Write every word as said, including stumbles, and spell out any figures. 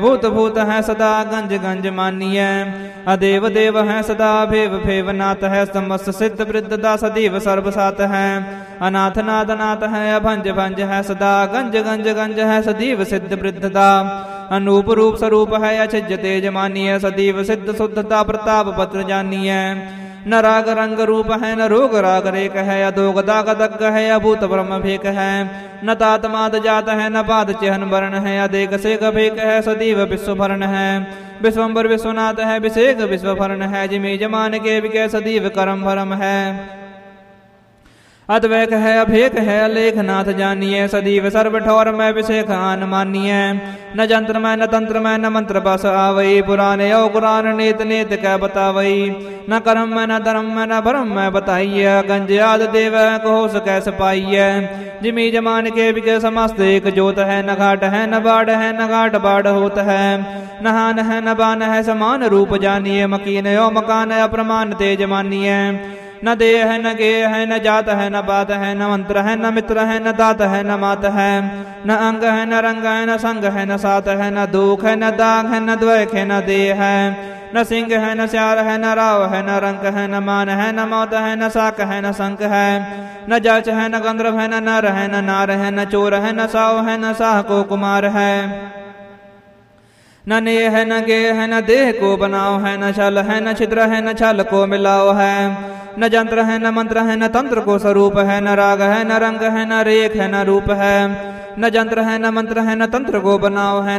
भूत भूत है सदा गंज गंज मानिय। अदेव देव है सदा भेव भेव नाथ है। समस्त सिद्ध वृद्ध दास दीव सर्व सात है। अनाथ नाथ नाथ है अभंज भंज है सदा गंज गंज गंज है सदीव सिद्ध वृद्धता। अनूप रूप स्वरूप है अचिज तेज मानिय। सदीव सिद्ध शुद्धता प्रताप पत्र जानिय। न राग रंग रूप है न रोग राग रेक है। अधोग दाग दग्ग है अभूत ब्रह्म भेक है। न तात माद जात है न पाद चिहन वर्ण है। अदेक सेक भेक है सदीव विश्व भरण है। विश्वम्बर विश्वनाथ है विषेक विश्व भरण है। जिमी जमान के विके सदीव करम भरम है। अद्वैक है अभेक है अलेख नाथ जानिए। सदीव सर्व ठौर में विषेख आन मानिए। न जंत्र में न तंत्र में न मंत्र बस आवई। पुराने औ कुरान नेत नेत कै बतावई। न कर्म में न धर्म में न भरम में बताइए। गंज आद देव कहोस कैस पाइय। जिमी जमान के विके समस्त एक जोत है। न घाट है न बाढ़ है न घाट बाढ़ होत है। न हान है न बान है समान रूप जानिए। मकीन औ मकान अप्रमाण तेज मानिए। न देह है न गे है न जात है न बात है। न मंत्र है न मित्र है न दात है न मात है। न अंग है न रंग है न संग है न सात है। न दुख है न दाग है न द्वैख है न देह है। न सिंह है न स्यार है न राव है न रंक है। न मान है न मौत है न साक है न संक है। न जच है न गंधर्व है न नर है न नार है। न चोर है न साव है न साह को कुमार है। न ने है न गे है न देह को बनाओ है। न छल है न छिद्र है न छल को मिलाओ है। न जंत्र है न मंत्र है न तंत्र को स्वरूप है। न राग है न रंग है न रेख है न रूप है। न जंत्र है न मंत्र है न तंत्र को बनाओ है।